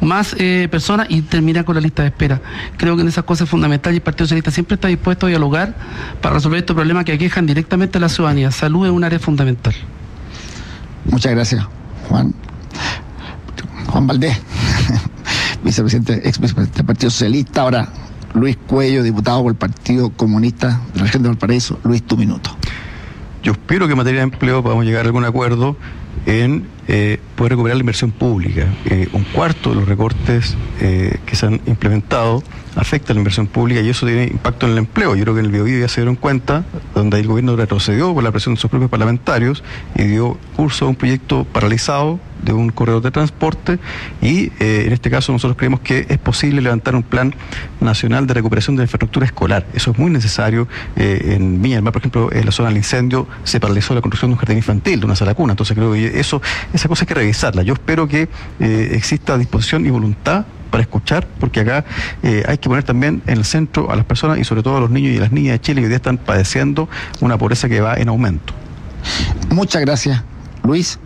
más personas y terminar con la lista de espera. Creo que en esas cosas es fundamental y el Partido Socialista siempre está dispuesto a dialogar para resolver estos problemas que aquejan directamente a la ciudadanía. Salud es un área fundamental. Muchas gracias, Juan Valdés, expresidente del Partido Socialista. Ahora Luis Cuello, diputado por el Partido Comunista de la región de Valparaíso. Luis, tu minuto. Yo espero que en materia de empleo podamos llegar a algún acuerdo en poder recuperar la inversión pública. Un cuarto de los recortes que se han implementado afecta a la inversión pública y eso tiene impacto en el empleo. Yo creo que en el Biobío ya se dieron cuenta, donde el gobierno retrocedió por la presión de sus propios parlamentarios y dio curso a un proyecto paralizado de un corredor de transporte y en este caso nosotros creemos que es posible levantar un plan nacional de recuperación de la infraestructura escolar. Eso es muy necesario. En Viña del Mar, por ejemplo, en la zona del incendio se paralizó la construcción de un jardín infantil, de una sala cuna. Entonces creo que esa cosa hay que revisarla. Yo espero que exista disposición y voluntad para escuchar, porque acá hay que poner también en el centro a las personas y sobre todo a los niños y las niñas de Chile que hoy día están padeciendo una pobreza que va en aumento. Muchas gracias, Luis.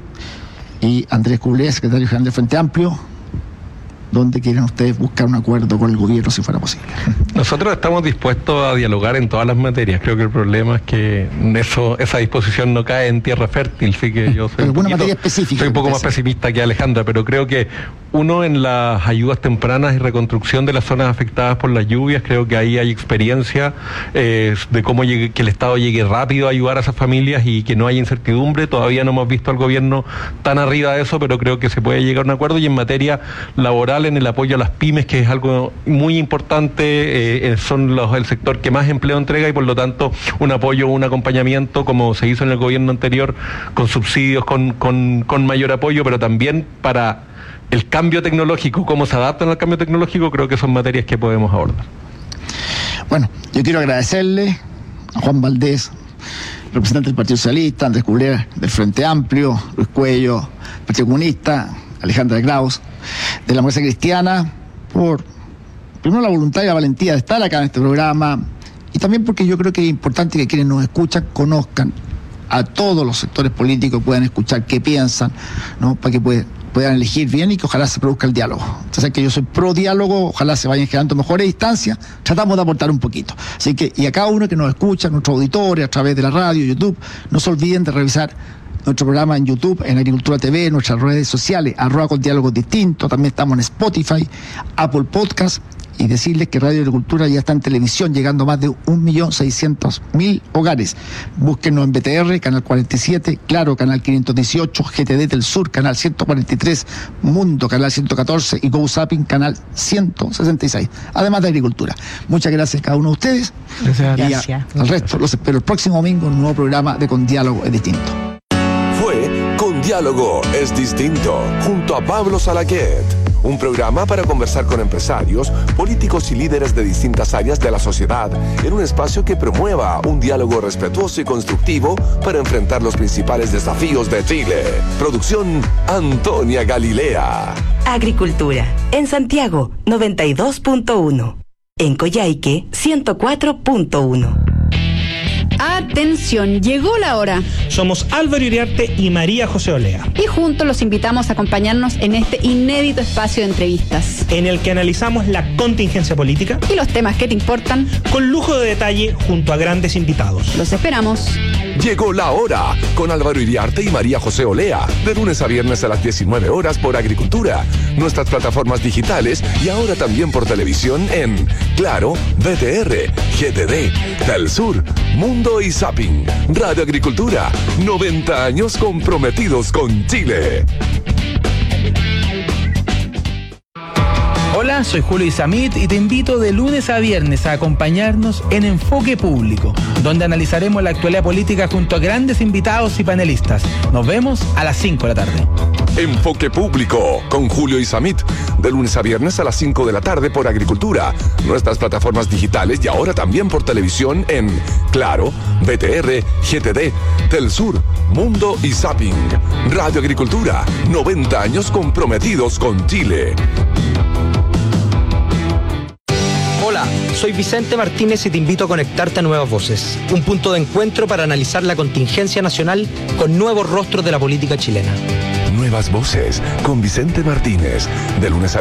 Y Andrés Cublé, secretario general del Frente Amplio, ¿dónde quieren ustedes buscar un acuerdo con el gobierno si fuera posible? Nosotros estamos dispuestos a dialogar en todas las materias. Creo que el problema es que esa disposición no cae en tierra fértil, sí que yo soy materia específica. Soy un poco más pesimista que Alejandra, pero creo que uno, en las ayudas tempranas y reconstrucción de las zonas afectadas por las lluvias, creo que ahí hay experiencia de cómo que el Estado llegue rápido a ayudar a esas familias y que no haya incertidumbre. Todavía no hemos visto al gobierno tan arriba de eso, pero creo que se puede llegar a un acuerdo. Y en materia laboral, en el apoyo a las pymes, que es algo muy importante, son el sector que más empleo entrega y por lo tanto un apoyo, un acompañamiento como se hizo en el gobierno anterior, con subsidios, con mayor apoyo, pero también para el cambio tecnológico, cómo se adaptan al cambio tecnológico, creo que son materias que podemos abordar. Bueno, yo quiero agradecerle a Juan Valdés, representante del Partido Socialista, Andrés Cublé del Frente Amplio, Luis Cuello, Partido Comunista, Alejandra Graus, de la Democracia Cristiana, por primero la voluntad y la valentía de estar acá en este programa, y también porque yo creo que es importante que quienes nos escuchan conozcan a todos los sectores políticos, puedan escuchar qué piensan, ¿no? Para que puedan elegir bien y que ojalá se produzca el diálogo. Entonces, que yo soy pro diálogo, ojalá se vayan generando mejores instancias, tratamos de aportar un poquito. Así que, y a cada uno que nos escucha, nuestros auditores, a través de la radio, YouTube, no se olviden de revisar nuestro programa en YouTube, en Agricultura TV, en nuestras redes sociales, @condiálogosdistintos, también estamos en Spotify, Apple Podcast, y decirles que Radio Agricultura ya está en televisión, llegando a más de 1.600.000 hogares. Búsquenos en BTR, Canal 47, Claro, Canal 518, GTD del Sur, Canal 143, Mundo, Canal 114 y GoZapping, Canal 166, además de Agricultura. Muchas gracias a cada uno de ustedes. Gracias. Al resto los espero el próximo domingo en un nuevo programa de Con Diálogo es Distinto. Fue Con Diálogo es Distinto, junto a Pablo Salaquet. Un programa para conversar con empresarios, políticos y líderes de distintas áreas de la sociedad en un espacio que promueva un diálogo respetuoso y constructivo para enfrentar los principales desafíos de Chile. Producción Antonia Galilea. Agricultura. En Santiago, 92.1. En Coyhaique, 104.1. Atención, llegó la hora. Somos Álvaro Iriarte y María José Olea. Y juntos los invitamos a acompañarnos en este inédito espacio de entrevistas, en el que analizamos la contingencia política y los temas que te importan, con lujo de detalle junto a grandes invitados. Los esperamos. Llegó la hora con Álvaro Iriarte y María José Olea, de lunes a viernes a las 19 horas por Agricultura, nuestras plataformas digitales y ahora también por televisión en Claro, BTR, GTD, Telesur, Mundo y Zapping. Radio Agricultura, 90 años comprometidos con Chile. Hola, soy Julio Isamit y te invito de lunes a viernes a acompañarnos en Enfoque Público, donde analizaremos la actualidad política junto a grandes invitados y panelistas. Nos vemos a las 5 de la tarde. Enfoque Público con Julio Isamit, de lunes a viernes a las 5 de la tarde por Agricultura, nuestras plataformas digitales y ahora también por televisión en Claro, BTR, GTD, Telesur, Mundo y Zapping. Radio Agricultura, 90 años comprometidos con Chile. Hola, soy Vicente Martínez y te invito a conectarte a Nuevas Voces, un punto de encuentro para analizar la contingencia nacional con nuevos rostros de la política chilena. Nuevas Voces con Vicente Martínez, de lunes a